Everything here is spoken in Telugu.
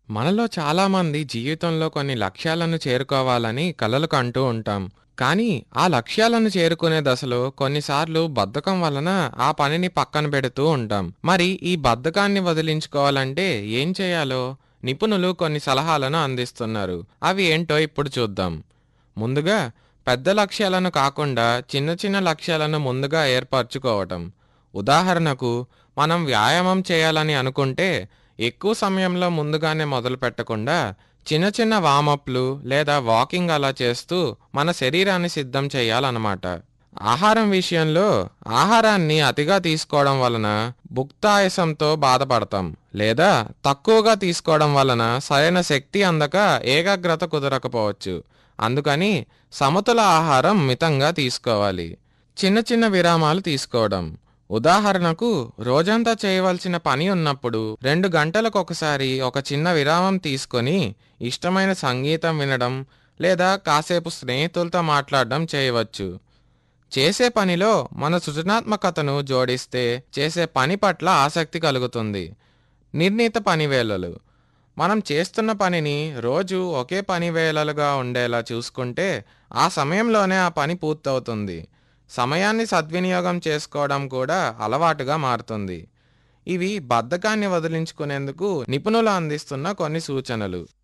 మనలో చాలామంది జీవితంలో కొన్ని లక్ష్యాలను చేరుకోవాలని కలలు కంటూ ఉంటాం. కానీ ఆ లక్ష్యాలను చేరుకునే దశలో కొన్నిసార్లు బద్ధకం వలన ఆ పనిని పక్కన పెడుతూ ఉంటాం. మరి ఈ బద్ధకాన్ని వదిలించుకోవాలంటే ఏం చేయాలో నిపుణులు కొన్ని సలహాలను అందిస్తున్నారు. అవి ఏంటో ఇప్పుడు చూద్దాం. ముందుగా పెద్ద లక్ష్యాలను కాకుండా చిన్న చిన్న లక్ష్యాలను ముందుగా ఏర్పరచుకోవటం. ఉదాహరణకు మనం వ్యాయామం చేయాలని అనుకుంటే ఎక్కువ సమయంలో ముందుగానే మొదలు పెట్టకుండా చిన్న చిన్న వామప్లు లేదా వాకింగ్ అలా చేస్తూ మన శరీరాన్ని సిద్ధం చేయాలన్నమాట. ఆహారం విషయంలో ఆహారాన్ని అతిగా తీసుకోవడం వలన భుక్తాయాసంతో బాధపడతాం, లేదా తక్కువగా తీసుకోవడం వలన సరైన శక్తి అందక ఏకాగ్రత కుదరకపోవచ్చు. అందుకని సమతుల ఆహారం మితంగా తీసుకోవాలి. చిన్న చిన్న విరామాలు తీసుకోవడం. ఉదాహరణకు రోజంతా చేయవలసిన పని ఉన్నప్పుడు 2 గంటలకు ఒకసారి ఒక చిన్న విరామం తీసుకొని ఇష్టమైన సంగీతం వినడం లేదా కాసేపు స్నేహితులతో మాట్లాడడం చేయవచ్చు. చేసే పనిలో మన సృజనాత్మకతను జోడిస్తే చేసే పని పట్ల ఆసక్తి కలుగుతుంది. నిర్ణీత పని వేళలు. మనం చేస్తున్న పనిని రోజు ఒకే పని వేళలుగా ఉండేలా చూసుకుంటే ఆ సమయంలోనే ఆ పని పూర్తవుతుంది. సమయాన్ని సద్వినియోగం చేసుకోవడం కూడా అలవాటుగా మారుతుంది. ఇవి బద్ధకాన్ని వదిలించుకునేందుకు నిపుణులు అందిస్తున్న కొన్ని సూచనలు.